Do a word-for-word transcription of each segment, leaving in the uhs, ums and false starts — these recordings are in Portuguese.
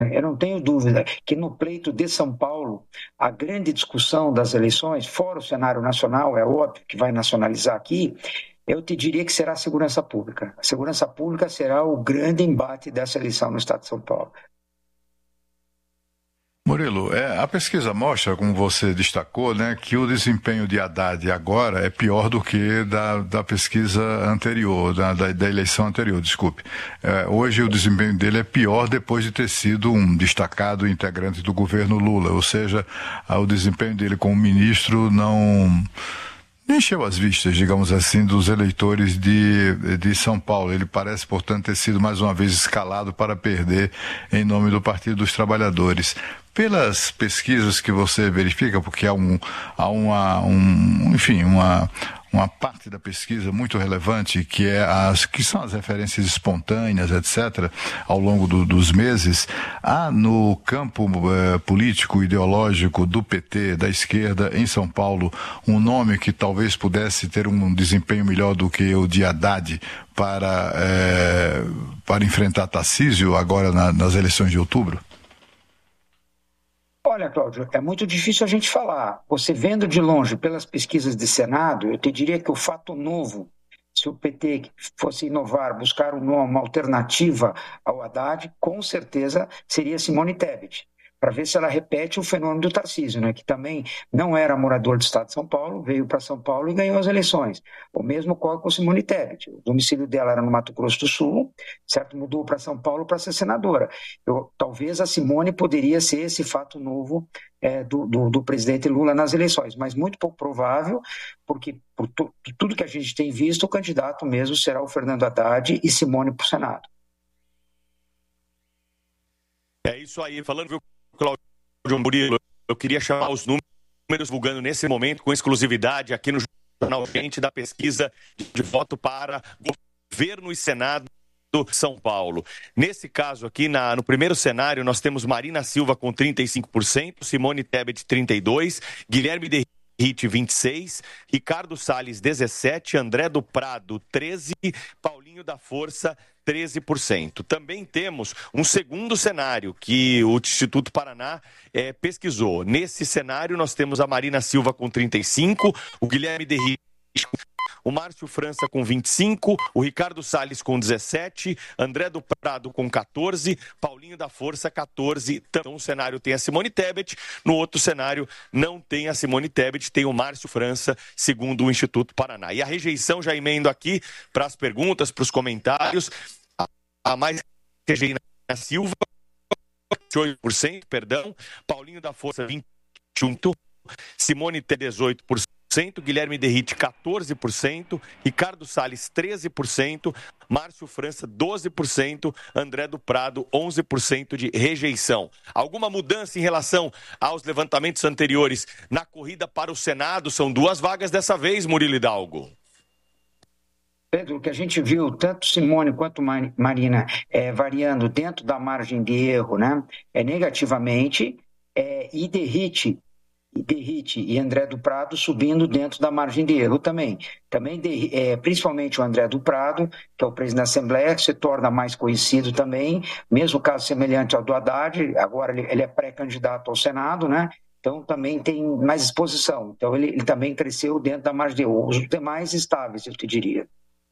Eu não tenho dúvida que no pleito de São Paulo, a grande discussão das eleições, fora o cenário nacional, é óbvio que vai nacionalizar aqui, eu te diria que será a segurança pública. A segurança pública será o grande embate dessa eleição no estado de São Paulo. Murilo, é, a pesquisa mostra, como você destacou, né, que o desempenho de Haddad agora é pior do que da, da pesquisa anterior, da, da, da eleição anterior, desculpe. É, hoje o desempenho dele é pior depois de ter sido um destacado integrante do governo Lula, ou seja, o desempenho dele como ministro não... encheu as vistas, digamos assim, dos eleitores de, de São Paulo. Ele parece, portanto, ter sido mais uma vez escalado para perder em nome do Partido dos Trabalhadores. Pelas pesquisas que você verifica, porque há, um, há uma, um, enfim, uma, uma parte da pesquisa muito relevante, que, é as, que são as referências espontâneas, etcétera, ao longo do, dos meses, há no campo eh, político, ideológico do P T, da esquerda, em São Paulo, um nome que talvez pudesse ter um desempenho melhor do que o de Haddad para, eh, para enfrentar Tarcísio agora na, nas eleições de outubro? Olha, Cláudio, é muito difícil a gente falar. Você vendo de longe pelas pesquisas de Senado, eu te diria que o fato novo, se o P T fosse inovar, buscar um nome, uma alternativa ao Haddad, com certeza seria Simone Tebet, para ver se ela repete o fenômeno do Tarcísio, né, que também não era morador do estado de São Paulo, veio para São Paulo e ganhou as eleições. O mesmo ocorre com Simone Tebet. O domicílio dela era no Mato Grosso do Sul, certo? Mudou para São Paulo para ser senadora. Eu, talvez a Simone poderia ser esse fato novo é, do, do, do presidente Lula nas eleições, mas muito pouco provável, porque por, tu, por tudo que a gente tem visto, o candidato mesmo será o Fernando Haddad e Simone para o Senado. É isso aí, falando, viu, Cláudio Murilo, eu queria chamar os números, divulgando nesse momento com exclusividade aqui no Jornal Gente da pesquisa de voto para governo e Senado do São Paulo. Nesse caso aqui, na, no primeiro cenário, nós temos Marina Silva com trinta e cinco por cento, Simone Tebet trinta e dois por cento, Guilherme Derrite vinte e seis por cento, Ricardo Salles dezessete por cento, André do Prado treze por cento, Paulinho da Força treze por cento. Também temos um segundo cenário que o Instituto Paraná é, pesquisou. Nesse cenário, nós temos a Marina Silva com trinta e cinco, o Guilherme Derrite, o Márcio França com vinte e cinco, o Ricardo Salles com dezessete, André do Prado com quatorze, Paulinho da Força quatorze. Então, um cenário tem a Simone Tebet, no outro cenário não tem a Simone Tebet, tem o Márcio França, segundo o Instituto Paraná. E a rejeição, já emendo aqui para as perguntas, para os comentários, a mais rejeição na Silva, vinte e oito por cento, perdão, Paulinho da Força vinte e um por cento, Simone T dezoito por cento, Guilherme Derrite quatorze por cento, Ricardo Salles treze por cento, Márcio França doze por cento, André do Prado onze por cento de rejeição. Alguma mudança em relação aos levantamentos anteriores na corrida para o Senado? São duas vagas dessa vez, Murilo Hidalgo. Pedro, o que a gente viu, tanto Simone quanto Marina, é, variando dentro da margem de erro, né, é, negativamente, é, e Derrite, Derrite e André do Prado subindo dentro da margem de erro também. Também de, é, principalmente o André do Prado, que é o presidente da Assembleia, que se torna mais conhecido também, mesmo caso semelhante ao do Haddad, agora ele, ele é pré-candidato ao Senado, né? Então também tem mais exposição. Então ele, ele também cresceu dentro da margem de erro. Os demais estáveis, eu te diria.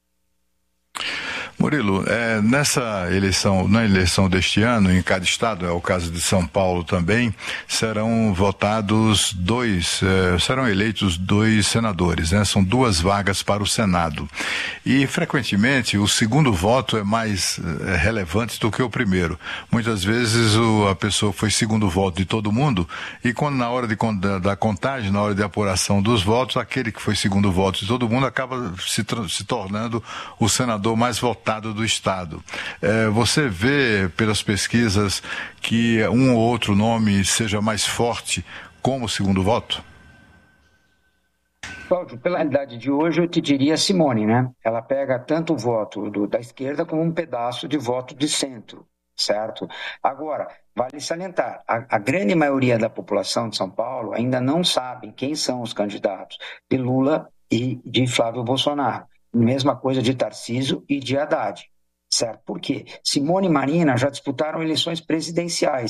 Murilo, é, nessa eleição, na eleição deste ano, em cada estado, é o caso de São Paulo também, serão votados dois, é, serão eleitos dois senadores, né? São duas vagas para o Senado. E, frequentemente, o segundo voto é mais é, relevante do que o primeiro. Muitas vezes o, a pessoa foi segundo voto de todo mundo e quando na hora de, da, da contagem, na hora de apuração dos votos, aquele que foi segundo voto de todo mundo acaba se, se tornando o senador mais votado do estado. É, você vê pelas pesquisas que um ou outro nome seja mais forte como segundo voto? Cláudio, pela realidade de hoje, eu te diria Simone, né? Ela pega tanto o voto do, da esquerda como um pedaço de voto de centro, certo? Agora, vale salientar, a, a grande maioria da população de São Paulo ainda não sabe quem são os candidatos de Lula e de Flávio Bolsonaro. Mesma coisa de Tarcísio e de Haddad. Certo? Por quê? Simone e Marina já disputaram eleições presidenciais.